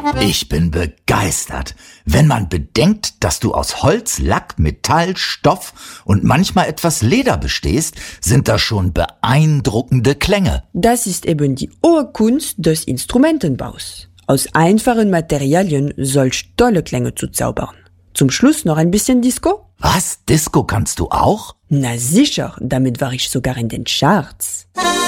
Ich bin begeistert. Wenn man bedenkt, dass du aus Holz, Lack, Metall, Stoff und manchmal etwas Leder bestehst, sind das schon beeindruckende Klänge. Das ist eben die hohe Kunst des Instrumentenbaus. Aus einfachen Materialien solch tolle Klänge zu zaubern. Zum Schluss noch ein bisschen Disco? Was? Disco kannst du auch? Na sicher, damit war ich sogar in den Charts.